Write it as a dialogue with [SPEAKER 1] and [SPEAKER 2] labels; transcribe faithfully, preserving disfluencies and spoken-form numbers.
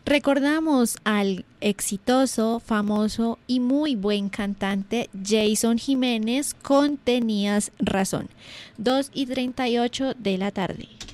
[SPEAKER 1] Recordamos al exitoso, famoso y muy buen cantante Jason Jiménez con Tenías razón, dos y treinta y ocho de la tarde.